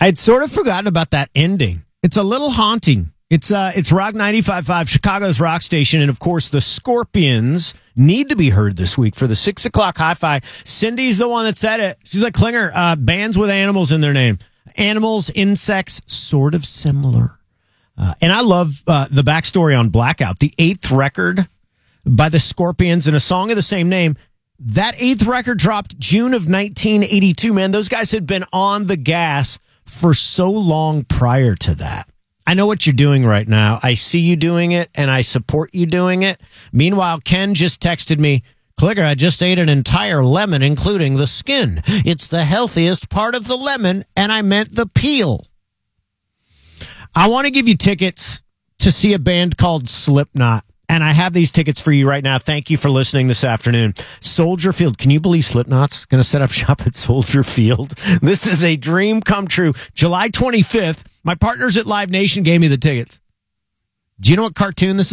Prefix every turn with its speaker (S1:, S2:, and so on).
S1: I'd sort of forgotten about that ending. It's a little haunting. It's Rock 95.5, Chicago's rock station. And, of course, the Scorpions need to be heard this week for the 6 o'clock hi-fi. Cindy's the one that said it. She's like, Klinger, bands with animals in their name. Animals, insects, sort of similar. And I love the backstory on Blackout. The 8th record by the Scorpions and a song of the same name. That 8th record dropped June of 1982, man. Those guys had been on the gas for so long prior to that. I know what you're doing right now. I see you doing it, and I support you doing it. Meanwhile, Ken just texted me, Klinger, I just ate an entire lemon, including the skin. It's the healthiest part of the lemon, and I meant the peel. I want to give you tickets to see a band called Slipknot. And I have these tickets for you right now. Thank you for listening this afternoon. Soldier Field. Can you believe Slipknot's going to set up shop at Soldier Field? This is a dream come true. July 25th. My partners at Live Nation gave me the tickets. Do you know what cartoon this is?